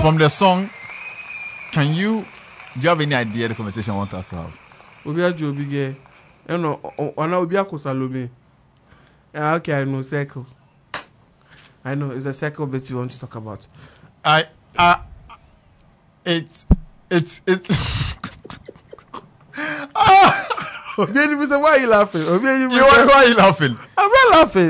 from the song, do you have any idea the conversation I want us to have? Obia Jobige. You know, Obia Salome. Okay, I know circle. I know it's a circle bit you want to talk about. It's Why are you laughing? Why are you laughing? I'm not laughing.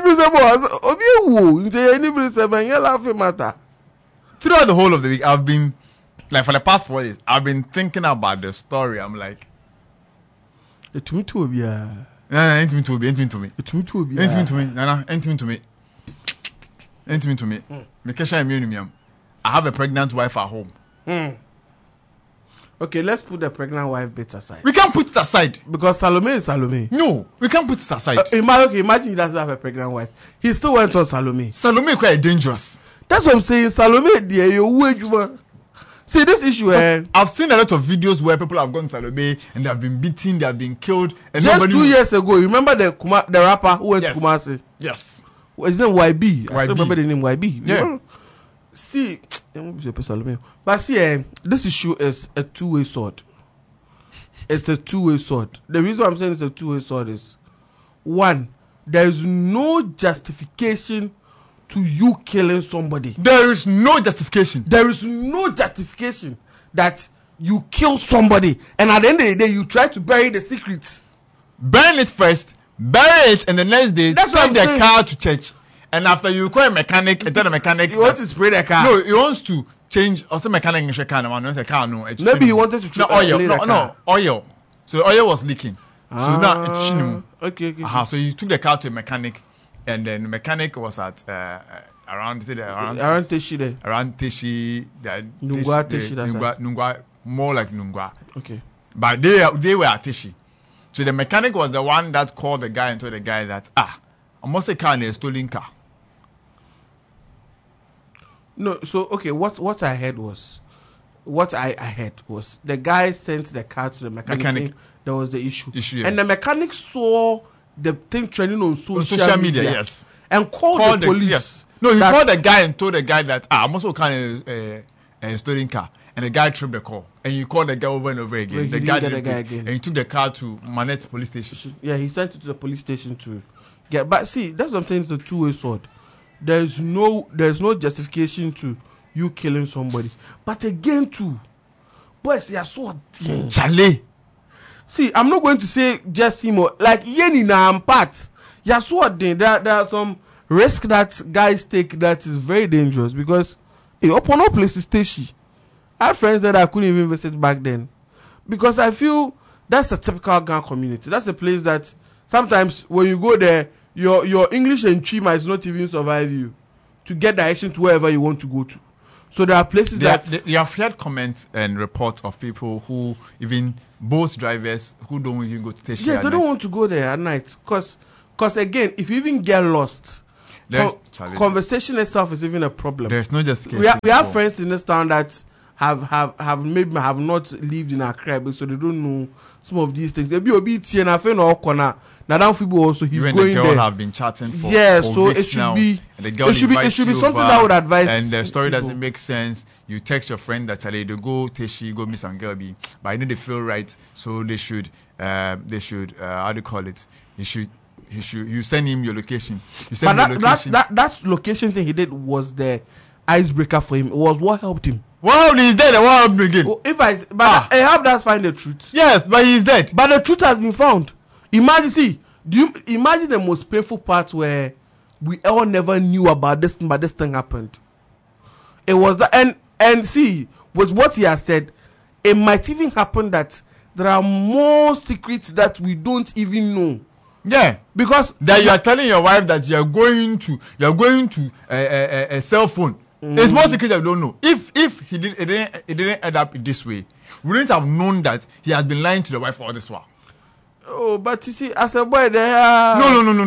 You're laughing matter. Throughout the whole of the week, I've been like for the past 4 days, I've been thinking about the story. I'm like, to me too, yeah. No, ain't me to me. I have a pregnant wife at home. Okay, let's put the pregnant wife bit aside. We can't put it aside. Because Salome is Salome. No, we can't put it aside. Imagine he doesn't have a pregnant wife. He still went on Salome. Salome is quite dangerous. That's what I'm saying. Salome, dear, you see this issue. I've seen a lot of videos where people have gone to Salome and they have been beaten, they have been killed. And just 2 years ago, you remember the rapper who went to Kumasi? Yes. His name YB. I still remember the name YB. Yeah. See, but see, this issue is a two-way sword. It's a two-way sword. The reason I'm saying it's a two-way sword is, one, there is no justification to you killing somebody. There is no justification. There is no justification that you kill somebody and at the end of the day you try to bury the secrets. Burn it first, bury it, and the next day take the car to church. And after you call a mechanic, and tell the mechanic you want to spray the car. No, he wants to change. Also, mechanic in the car. No, maybe he wanted to oil. No, oil. So oil was leaking. So now okay. So he took the car to a mechanic, and then the mechanic was at around Teshi there. Around Teshi, Nungwa, more like Nungwa. Okay. But they were at Teshi. So the mechanic was the one that called the guy and told the guy that I must say car and a stolen car. No, so okay, what I heard was the guy sent the car to the mechanic. Saying there was the issue. Yeah. And the mechanic saw the thing trending on social media, yes, and called the police. Yes. No, he called the guy and told the guy that I must car a stolen car, and the guy tripped the call, and you called the guy over and over again. The guy again, and he took the car to Manette police station. Yeah, he sent it to the police station to get. But see, that's what I'm saying. It's a two-way sword. There's no justification to you killing somebody. But again, too, boys, they are so Charlie. See, I'm not going to say just him or like Yeni na Ampat. Yeah, so there are some risks that guys take that is very dangerous because upon all places, Teshi. I have friends that I couldn't even visit back then because I feel that's a typical gang community. That's a place that sometimes when you go there, your English and Chi might not even survive you to get direction to wherever you want to go to. So there are places you have heard comments and reports of people who even both drivers who don't even go to Teshi. Yeah, they don't want to go there at night because again, if you even get lost, conversation itself is even a problem. There's no justification. We have friends in this town that have maybe have not lived in Accra, so they don't know some of these things. They be obedient and I feel no corner. Now down people also he's even going the girl there. Have been chatting for so it should now, be it should be something that would advise. And the story people. doesn't make sense. You text your friend that they go Teshi, go meet some girl be, but I know they feel right, so they should how do you call it? You send him your location. You send him your location. That location thing he did was the icebreaker for him. It was what helped him. Well, he's dead. And what helped him again? Well, it helped us find the truth. Yes, but he's dead. But the truth has been found. Imagine, do you imagine the most painful part where we all never knew about this thing, but this thing happened? It was that, and see, with what he has said, it might even happen that there are more secrets that we don't even know. Yeah, because that you are telling your wife that you are going to a cell phone. It's more secret that we don't know. If it didn't end up this way, we wouldn't have known that he has been lying to the wife all this while. Oh, but you see, as a boy, there. No, Willie.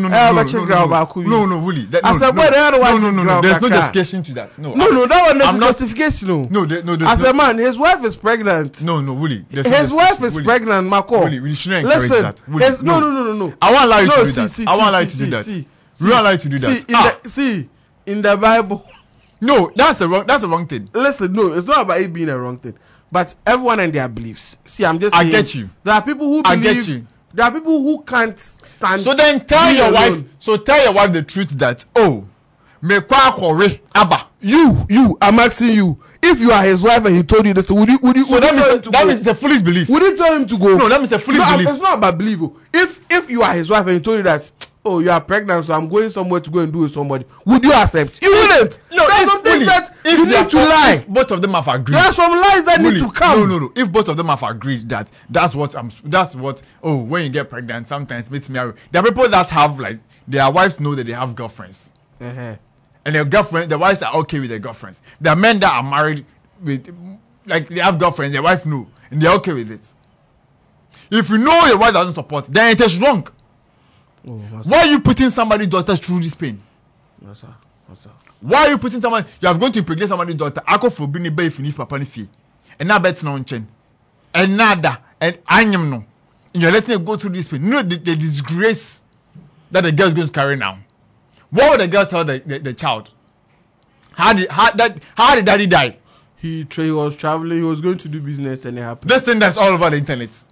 As a boy, there. No. There's no justification to that. No, that one is justification. No. As a man, his wife is pregnant. No, Willie. His wife is pregnant, Marco. Willie, we shouldn't encourage that. No. I won't allow you to do that. I won't allow you to do that. We won't allow you to do that. See, in the Bible, No, that's a wrong thing. Listen, no, it's not about it being a wrong thing. But everyone and their beliefs. See, I'm just saying. I get you. There are people who believe. I get you. There are people who can't stand. So then tell your wife. So tell your wife the truth that me kwa kore aba. You, I'm asking you. If you are his wife and he told you this, would you tell him to go? That means it's a foolish belief. Would you tell him to go? No, that means a foolish belief. It's not about belief. If you are his wife and he told you that, you are pregnant, so I'm going somewhere to go and do with somebody, would you accept? You wouldn't. No, there are some things that you need to lie. If both of them have agreed. There are some lies that need to come. No. If both of them have agreed that's what when you get pregnant, sometimes meet me. There are people that have like their wives know that they have girlfriends. Uh-huh. And their wives are okay with their girlfriends. There are men that are married with, like they have girlfriends, their wife know, and they're okay with it. If you know your wife doesn't support, then it is wrong. Why are you putting somebody's daughter through this pain? What's up? Why are you putting someone? You are going to impregnate somebody's daughter. I go for being a baby finish papa ni fee, and now bet no chain, and nada, and I am no. And you're letting her go through this pain. You know the disgrace that the girl is going to carry now. What would the girl tell the child? How did daddy die? He was traveling. He was going to do business, and it happened. This thing that's all over the internet.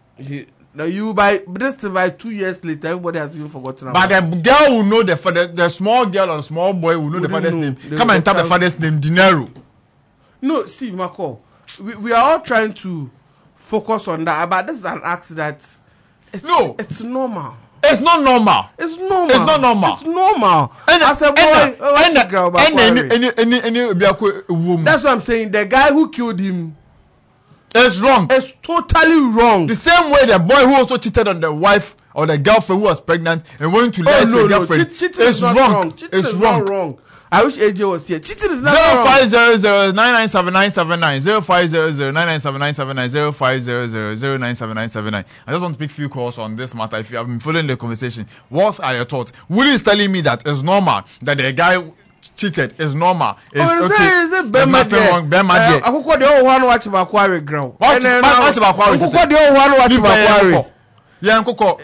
By 2 years later, everybody has even forgotten about it. But the girl will know the small girl or the small boy will know the father's name. Come and tap the father's name, Dinero. No, see, Marco, we are all trying to focus on that, but this is an act that it's normal. It's not normal. It's normal. It's not normal. It's normal. And as a boy, that's what I'm saying. The guy who killed him. It's wrong. It's totally wrong. The same way the boy who also cheated on the wife or the girlfriend who was pregnant and went to lie to the girlfriend. Cheating is not wrong. Cheating is not wrong. I wish AJ was here. Cheating is not wrong. 0500-997979 0500-997979 0500-097979. I just want to pick a few calls on this matter. If you have been following the conversation, what are your thoughts? Willie is telling me that it's normal that the guy cheated. It's normal. It's okay. Is it Bema there? Akoko the old one watch Macquarie ground. Watch Macquarie. Akoko the old one watch Macquarie. Yeah, Nkoko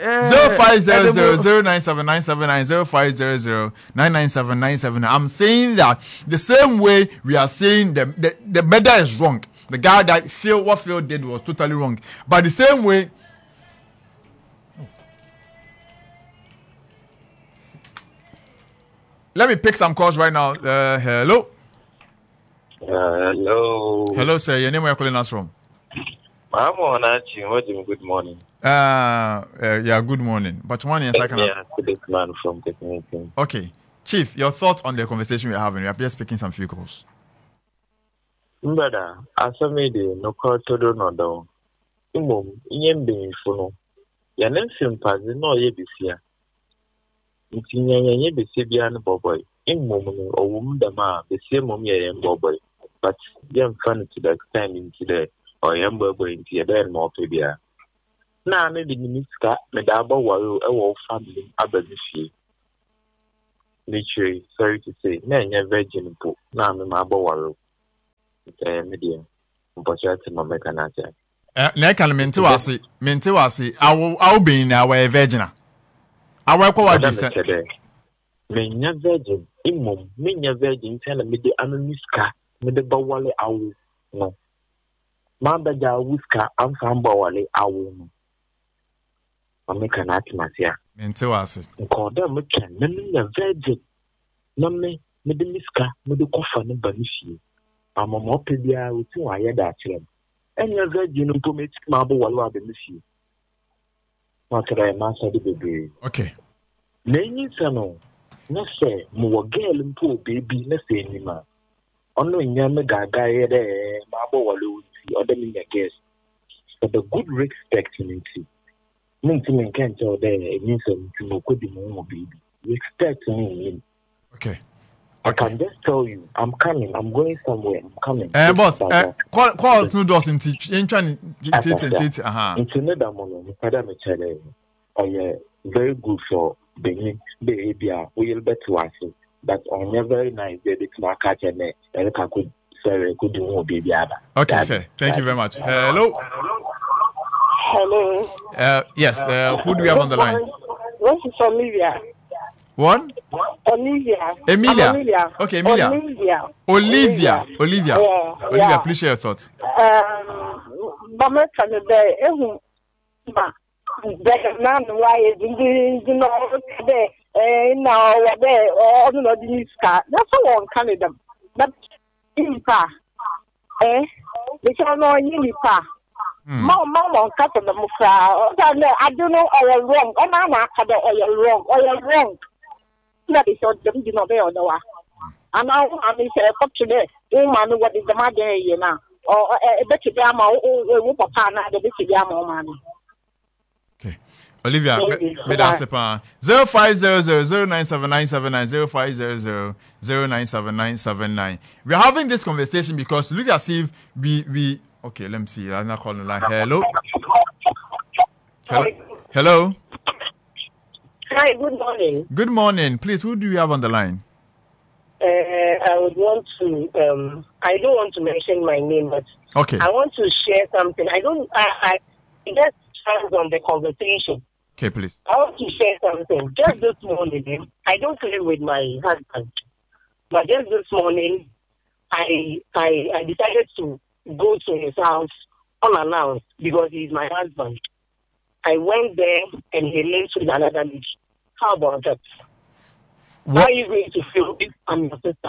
0500-097979 0500-99797. I'm saying that the same way we are saying the murder is wrong. The guy that what Phil did was totally wrong. But the same way. Let me pick some calls right now. Hello. Hello. Hello, sir. Your name, where you're calling us from? I'm on actually. Good morning. Yeah, good morning. But one in second. Yeah, this man from Technique. Okay. Chief, your thoughts on the conversation we're having? We are just picking some few calls. Brother, I saw me the no call to do no do. Yen being funo. Yanen sympathy no ye be here. It's in ye be Sibian boy. In moment or woman the ma, the same mum ye boy. But young funny to the extent into the or young boy into your bed more pibia. Now, maybe the Miska, Medaba, while our family, Abazishi. Literally, sorry to say, men are virgin poop. Now, my bow, medium, but you have to make an answer. Nekan Mentewasi, I'll be in our virgin. I will call what you said. Menya virgin, Imum, Minya virgin, tell me the Anamiska, Medabawale, owl. No. Mambaja whisker, I'm from Bawale, owl. I make an atmosphere. Mentewasi. Call them a can, Minya virgin. No me, Medimiska, Medicofan, and Banishi. I'm a moppedia with 2 I had that. And your virgin to make marble while I miss you. What could I master the baby? Okay. Many son, no say, more girl and poor baby, no say any man. Only young guy there, marble while you see other men, I guess. For the good respect in it. Minting can't tell there, it means to no good more baby. Respect me. Okay. I can just tell you, I'm coming. I'm going somewhere. I'm coming. Boss, call us no doors in teach. Into another moment, Madam Chale, very good for Benin, behavior, we'll bet to us. But on a very nice day, it's my catch and I could say, could do more baby. Okay, sir. Thank you very much. Hello. Hello. Yes. Who do we have on the line? This is Olivia. What? Olivia. Emilia. I'm Olivia. Okay, Emilia. Olivia. Olivia. Yeah, Olivia, yeah. please share your thoughts. Mama Canada, the man why you know now there or no this car. That's all on Canada. But in pa, they can know in pa. Mama cut the mufa. I don't know or wrong. Oh, Mama, or you're wrong. That is what them do not be on the way. And now I'm up today. Oh, man, what is the matter here now? Or a better damn or papa, the better damn money. Okay. Olivia, me da sepa 0500097979 0500097979. We are having this conversation because look as if we okay, let me see. I'm not calling the line. Hello. Hello. Hi, good morning. Good morning. Please, who do you have on the line? I would want to I don't want to mention my name, but Okay. I want to share something. I just hands on the conversation. Okay, please. I want to share something. Just this morning, I don't live with my husband, but just this morning, I decided to go to his house unannounced because he's my husband. I went there and he lives with another lady. How about that? What? How are you going to feel if I'm your sister?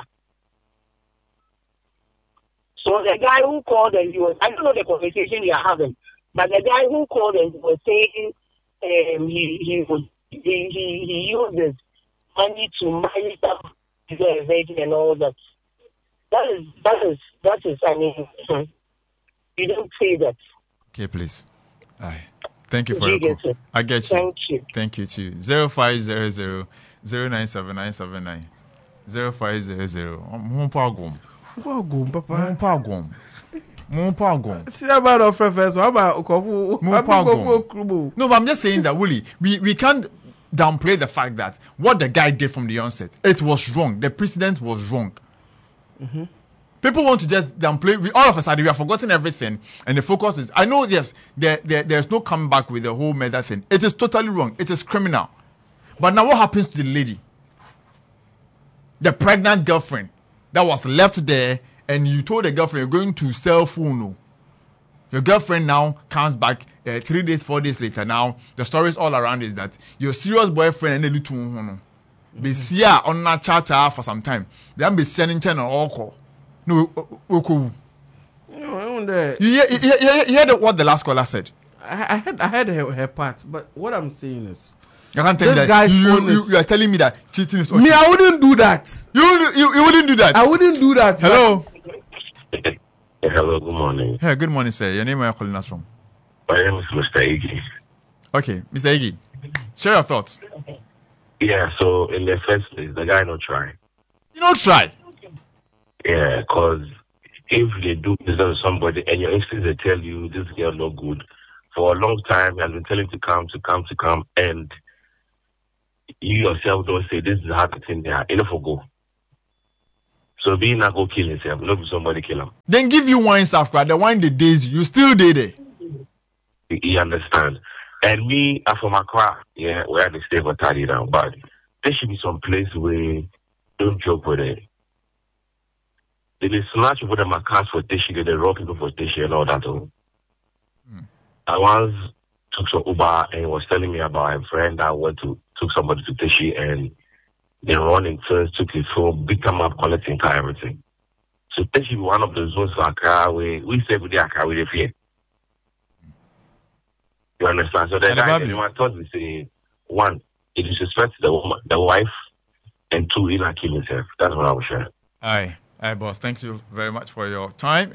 So the guy who called and I don't know the conversation you are having, but the guy who called and was saying he uses money to marry some and all that. That is. I mean, you don't say that. Okay, please. Aye. Thank you for your call. I get you. Thank you. Thank you too. 0500 097979 0500. See about our first. How about Okofu? No, but I'm just saying that, Willie, we can't downplay the fact that what the guy did from the onset, it was wrong. The precedent was wrong. Mm-hmm. People want to just downplay. All of a sudden, we have forgotten everything, and the focus is. I know, yes, there's no comeback with the whole murder thing. It is totally wrong. It is criminal. But now, what happens to the lady, the pregnant girlfriend that was left there, and you told the girlfriend you're going to sell phone? Your girlfriend now comes back 3 days, 4 days later. Now the stories all around is that your serious boyfriend and the little be see on that chat for some time. Then be sending channel all call. No, you hear what the last caller said? I heard her part, but what I'm saying is, I can't tell you that you are telling me that cheating is okay. Me, I wouldn't do that. You wouldn't do that. I wouldn't do that. Hello. Hello, good morning. Hey, good morning, sir. Your name, where are you calling us from? My name is Mr. Iggy. Okay, Mr. Iggy, share your thoughts. Yeah, so in the first place, the guy not try. You don't try. Yeah, because if they do business with somebody and your instincts they tell you this girl no good, for a long time you have been telling to come, and you yourself don't say this is happening there, enough for go. So being not go kill himself, not be somebody kill him. Then give you wine after the wine they days you still did it. You understand? And me, I'm from Accra, yeah, where they stay for 30 now, but there should be some place where don't joke with it. They snatch people that my cars for tissue, they rob people for tissue and all that. I once took some Uber and he was telling me about a friend that took somebody to tissue and they running first, took his phone, big time up collecting car, everything. So tissue one of the zones for Accra where we say with the Accra with the fear. You understand? So then I thought we say one, it disrespects the woman, the wife, and two, he not kill himself. That's what I was sharing. Aye, boss. Thank you very much for your time.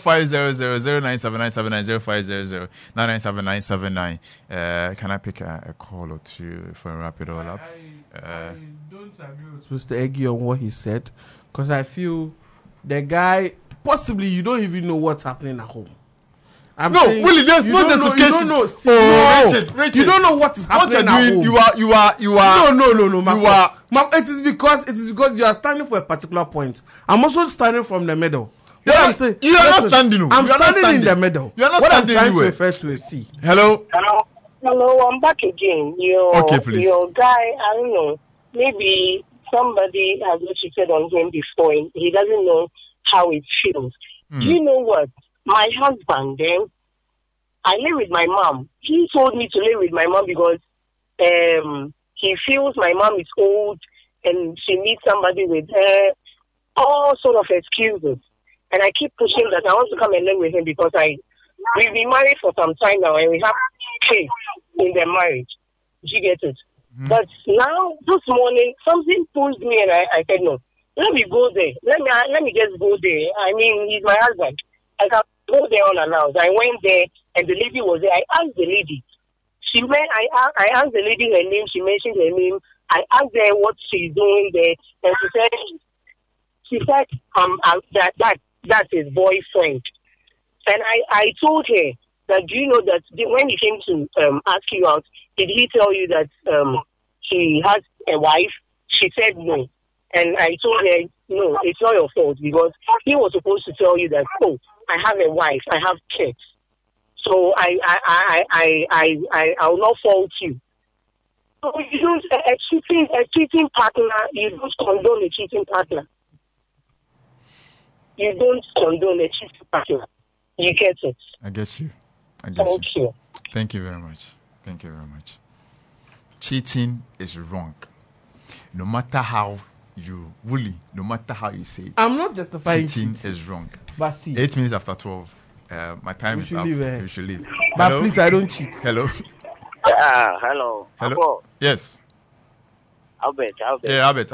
0500097979 0500997979. Can I pick a call or two if I wrap it all up? I don't agree with Mr. Eggy on what he said, because I feel the guy possibly you don't even know what's happening at home. Willie, there's no justification. Richard. You don't know what is happening at home. You are. No. It is because you are standing for a particular point. I'm also standing from the middle. You are not standing. I'm standing in the middle. You are not what standing I'm trying anywhere. to refer to is C. Hello. Hello, I'm back again. Okay, please. Your guy, I don't know. maybe somebody has not cheated on him before. And he doesn't know how it feels. You know what? My husband, then, I live with my mom. He told me to live with my mom because he feels my mom is old and she needs somebody with all sort of excuses. And I keep pushing that I want to come and live with him because we've been married for some time now and we have kids in the marriage. Did you get it? But now, this morning, something pushed me and I said, no, let me go there. Let me just go there. I mean, he's my husband. I can go there unannounced. I went there and the lady was there. I asked the lady. I asked the lady her name. She mentioned her name. I asked her what she's doing there. And she said that's his boyfriend. And I told her that, do you know that when he came to ask you out, did he tell you that he has a wife? She said no. And I told her, no, it's not your fault because he was supposed to tell you that, oh, I have a wife, I have kids. So I will not fault you. So you don't a cheating partner, you don't condone a cheating partner. You don't condone a cheating partner. You get it. I get you. Thank you. Thank you very much. Cheating is wrong. No matter how you no matter how you say it. I'm not justifying cheating is wrong. But see, 8 minutes after 12. My time is up. We should leave. But Hello? please, I don't cheat. Hello. Hello. Hello. Yes. Albert. Yeah, Albert.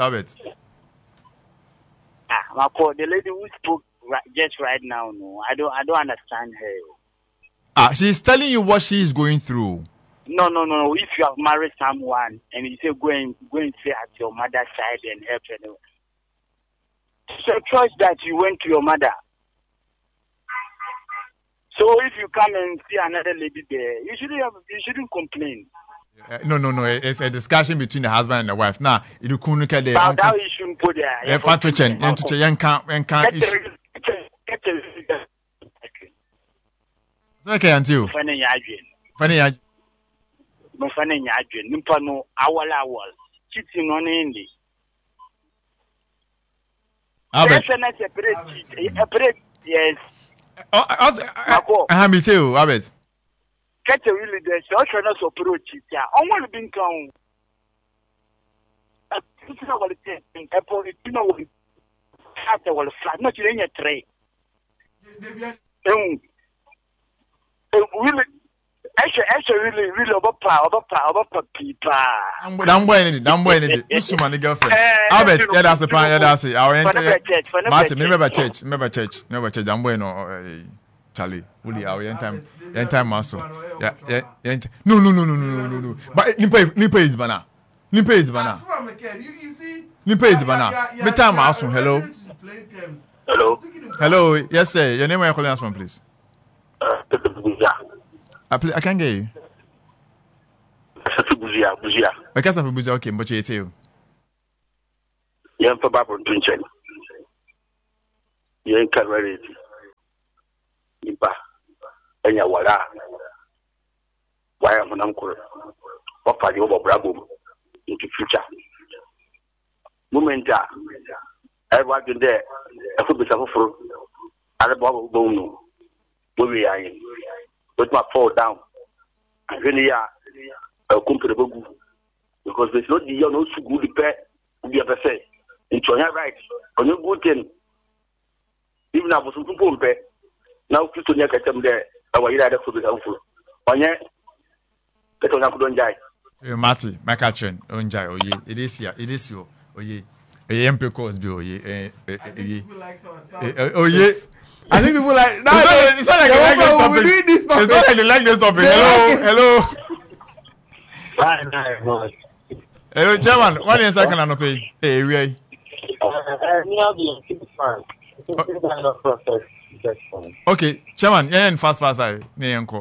Marco, the lady who spoke just right now, no, I don't understand her. She's telling you what she is going through. No. If you have married someone and you say go and stay at your mother's side and help her, it's a choice that you went to your mother. So if you come and see another lady there, you shouldn't complain. No. It's a discussion between the husband and the wife. Now, you couldn't get the. That you shouldn't put there. Yeah, Fatuchen. It's okay, until. Funny, Nimpano, our cheating on Indy. Albert. Yes. I me too, Albert. Catch a really the social approach. Yeah, I want to be town. You know what it is. You know what it flat, not in a tray. Really about people. I'm waiting. You see my girlfriend. Albert, yeah, that's the plan. Yeah, that's it. Martin, remember church. I'm waiting. Charlie, Uli, our end time muscle. Yeah. No. But Nimpe is banana. Nimpe is banana. Me time muscle. Hello. Yes, sir. Your name, where you calling us from, please? I can't get you. Buzia. Because of Buzia, okay, but you tell. Young Papa from Tunchen. Young Calvary. Impa. Enya wala. Why am I uncle? What party over Bravo into future? Momenta. Everyone there. I could be some for Arabo Bono. Movie I with my fall down. And really, come to the book because there's not the young so good repair to be ever say. It's on your right. On your good thing. Even I was some people pay. Now, to get them there. I was here for the helpful. On your get on up, don't die. Marty, my catching, Onjai, oh, it is here, it is you, oh, ye, a MP cause bill, ye, oh, yes. I think people like now. It's not like they like this topic. Hello. Hello, Chairman. What is second and pay? Hey, we. Okay, Chairman. Yeah, and fast. I. Sometimes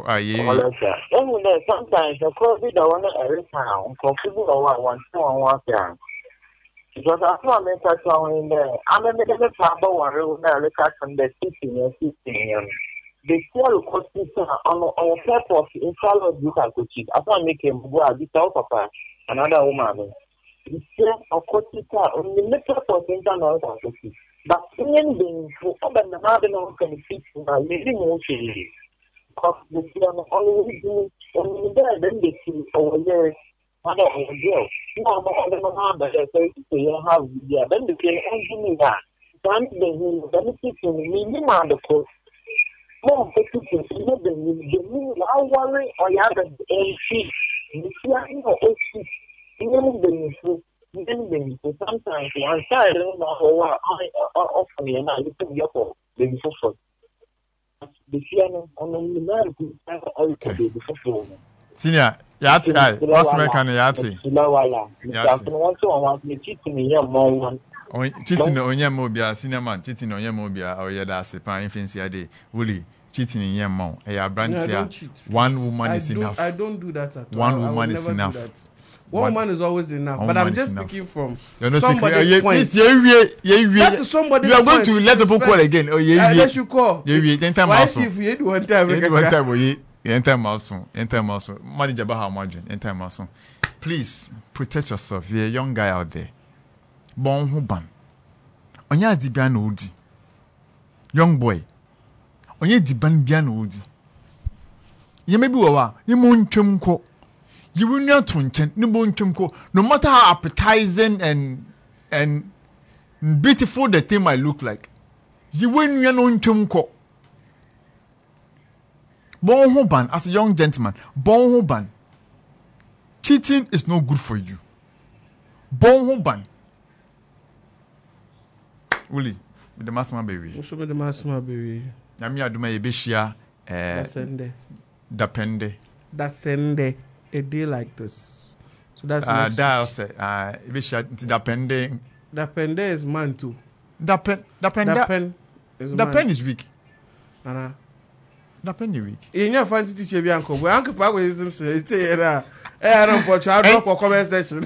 the COVID one every time. People one. Because I saw me touch on in there. I'm a bit of a trouble one room there. Look at from the 16. The sale cost on purpose in follow this I could cheat. I saw me came go at this papa, another woman. it's a quota on the little percent and all that. But Indian being for open the mother no can fit my living ocean. Because the piano always do only there, then they see over there. Mother or girl. No, but they have, yeah, then they can only me that. Once they will benefit from me, the court. More people, the new worry or you have a sheet. You see, I know a sheet. Even sometimes one side, I don't know how often and I look at the upper, baby for the piano on the American side, before. Senior, Yati, what's my kind of Yati? Cheating on your mobile, cinema, cheating on your mobile, or your that's fine fancy a day, Willie, cheating in your mouth. A brand here. One woman is enough. I don't do that at all. One woman is enough. One woman is always enough. But I'm just speaking from somebody's point. That is somebody's point. You are going to let people call again. Oh, yeah. Let you call. Why if you do one time? Enter Mason. Manager Baha margin. Enter Mason. Please protect yourself. You're a young guy out there. Born who ban. Onya di biano udi. Young boy. Onya di ban biano udi. Ye maybe wawa. Ye montrum ko. You will not tunchen. No montrum ko. No matter how appetizing and beautiful the thing might look like. You will not montrum ko. Born who ban as a young gentleman. Born who ban. Cheating is no good for you. Born who ban. Uli, with the massima baby. What's with the massima baby? Yami aduma yebeshia. Dasende. A day like this. So that's yebeshia dapende. Dapende is man too. Dapen is weak. Dapen is weak. In your fancy teacher, be uncle. Well, Uncle Papa is himself. I don't put you out for comment section.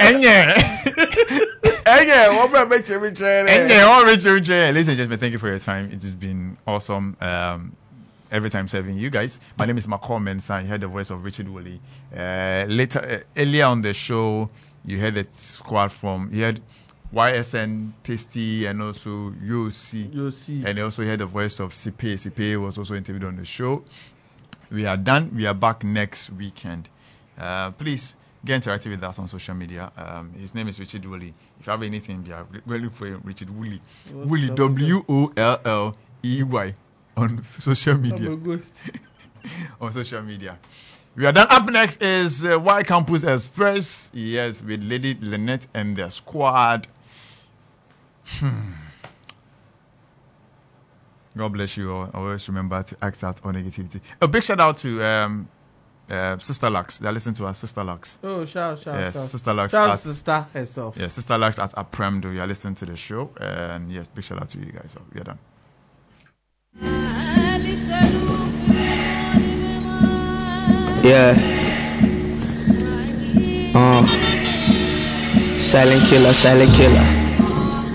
Ladies and gentlemen, thank you for your time. It has been awesome. Every time serving you guys. My name is Macor Mensah. You heard the voice of Richard Woolley. Earlier on the show, you heard the squad from, you heard YSN Tasty and also UOC. And also heard the voice of Sipe. Sipe was also interviewed on the show. We are done. We are back next weekend. Please get interactive with us on social media. His name is Richard Woolley. If you have anything, we're looking for Richard Woolley. Woolley, Wolley on social media. On social media. We are done. Up next is Y Campus Express. Yes, with Lady Lynette and their squad. God bless you all. Always remember to act out on negativity. A big shout out to Sister Lux. They're listening to us, Sister Lux. Oh, shout. Yes, Sister Lux. Shout sister herself. Yes, Sister Lux at Apremdo. You are listening to the show. And yes, big shout out to you guys. So we are done. Yeah. Silent killer.